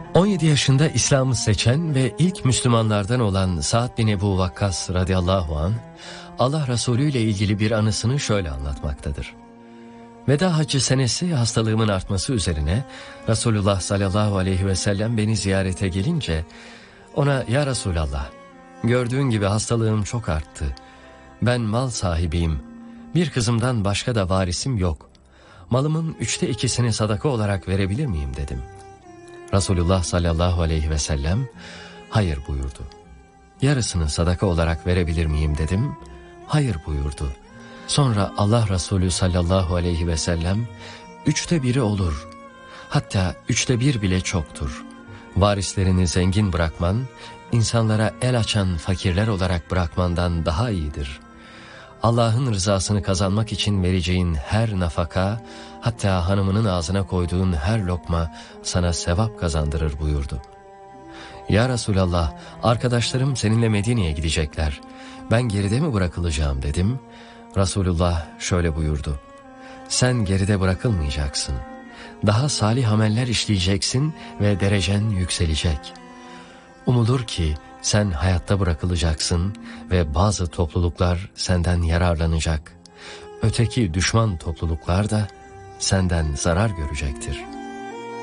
17 yaşında İslam'ı seçen ve ilk Müslümanlardan olan Sa'd bin Ebu Vakkas radıyallahu anh, Allah Resulü ile ilgili bir anısını şöyle anlatmaktadır. Veda Haccı senesi hastalığımın artması üzerine Resulullah sallallahu aleyhi ve sellem beni ziyarete gelince ona "Ya Resulallah, gördüğün gibi hastalığım çok arttı. Ben mal sahibiyim. Bir kızımdan başka da varisim yok. Malımın 2/3'sini sadaka olarak verebilir miyim?" dedim. Resulullah sallallahu aleyhi ve sellem "Hayır" buyurdu. "Yarısını sadaka olarak verebilir miyim?" dedim. "Hayır" buyurdu. Sonra Allah Resulü sallallahu aleyhi ve sellem "1/3 olur. Hatta 1/3 bile çoktur. Varislerini zengin bırakman, insanlara el açan fakirler olarak bırakmandan daha iyidir. Allah'ın rızasını kazanmak için vereceğin her nafaka, hatta hanımının ağzına koyduğun her lokma sana sevap kazandırır" buyurdu. "Ya Resulallah, arkadaşlarım seninle Medine'ye gidecekler. Ben geride mi bırakılacağım?" dedim. Resulullah şöyle buyurdu: "Sen geride bırakılmayacaksın. Daha salih ameller işleyeceksin ve derecen yükselecek. Umulur ki sen hayatta bırakılacaksın ve bazı topluluklar senden yararlanacak. Öteki düşman topluluklar da senden zarar görecektir."